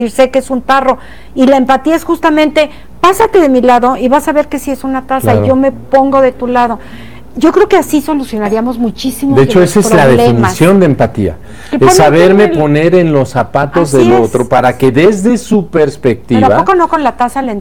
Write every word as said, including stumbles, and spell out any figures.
sé que es un tarro, y la empatía es justamente, pásate de mi lado y vas a ver que sí es una taza, claro. y yo me pongo de tu lado. Yo creo que así solucionaríamos muchísimo. De hecho, de esa es problemas. la definición de empatía, es saberme el... poner en los zapatos así del es. otro para que desde su perspectiva... ¿Pero a poco no con la taza le